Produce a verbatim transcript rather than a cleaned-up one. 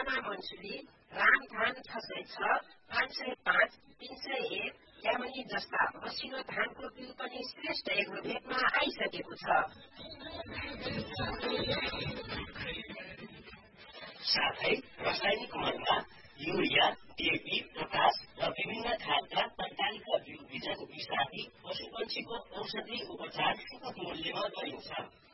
चना मन्सुरी, रामधान छ सय छ, पाँच सय पाँच, तीन सय एक, क्यामनी जस्ता मसिनो धानको बिउ पनि श्रेष्ठ एग्रोभेटमा आइसकेको छ। साथै रासायनिक मलमा युरिया, डिएपी, पोटास र विभिन्न खालका तरकारीका बिउ बिजन बिसादी पशुपन्छीको औषधि उपचार सुपथ मूल्यमा गरिन्छ।